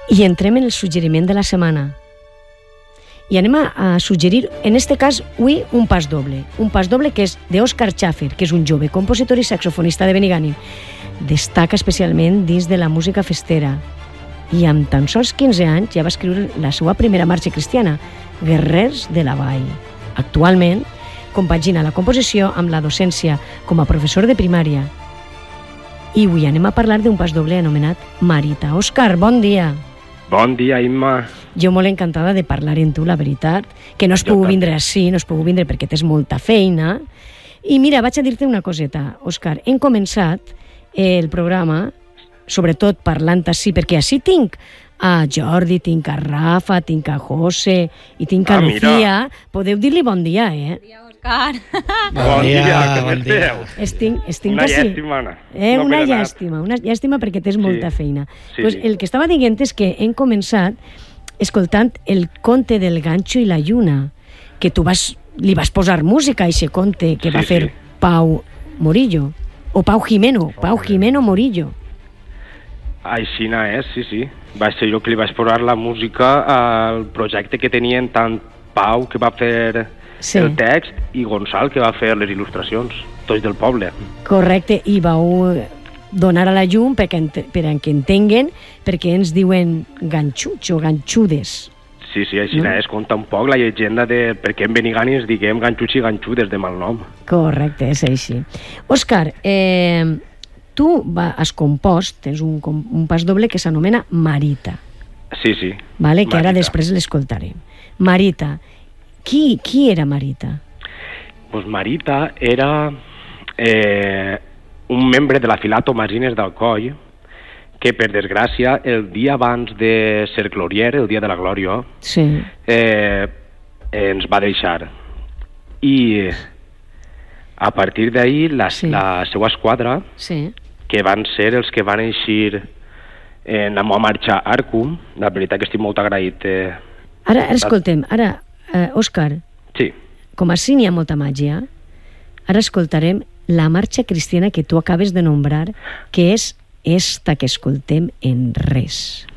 I entrem en el suggeriment de la setmana. I anem a suggerir, en este cas, avui, un pas doble que és d'Òscar Schaffer, que és un jove compositor i saxofonista de Benigànim. Destaca especialment dins de la música festera. I amb tan sols 15 anys ja va escriure la seva primera marxa cristiana, Guerrers de la Vall. Actualment, compagina la composició amb la docència com a professor de primària. I avui anem a parlar d'un pas doble anomenat Marita. Òscar, bon dia. Bon dia, Imma. Jo molt encantada de parlar amb tu, la veritat, que no has pogut vindre així, no has pogut vindre perquè tens molta feina. I mira, vaig a dir-te una coseta, Òscar. Hem començat el programa, sobretot parlant així, perquè així tinc a Jordi, tinc a Rafa, tinc a José i tinc a Lucía. Podeu dir-li bon dia, eh? Bon dia, Òscar. Bon dia, que m'esteu? Estic una llàstima, Anna. Una llàstima perquè tens molta feina. Sí, pues el que estava dient és que hem començat escoltant el conte del ganxo i la lluna, que tu li vas posar música a aquest conte que va fer Pau Morillo, o Pau Jimeno Morillo. Aixina és, sí. Va ser jo que li vaig posar la música al projecte que tenien tant Pau, que va fer el text, i Gonçal, que va fer les il·lustracions, tots del poble. Correcte, i vau donar a la llum per a que entenguen perquè ens diuen ganxuts o ganxudes. Sí, aixina és, conta un poc la llegenda de per què en Benigànim ens diguem ganxuts i ganxudes de mal nom. Correcte, és així. Òscar, tu has compost, tens un pas doble que s'anomena Marita. Sí. Vale, que ara després l'escoltarem. Marita. Qui era Marita? Pues Marita era un membre de la Filato Masines d'Alcoi que, per desgràcia, el dia abans de ser glorier, el dia de la glòria, ens va deixar. I a partir d'ahir la seva esquadra, que van ser els que van eixir en la meva marxa Arcum, la veritat que estic molt agraït. Ara escoltem, Òscar, com així n'hi ha molta màgia, ara escoltarem la marxa cristiana que tu acabes de nombrar, que és esta que escoltem en res.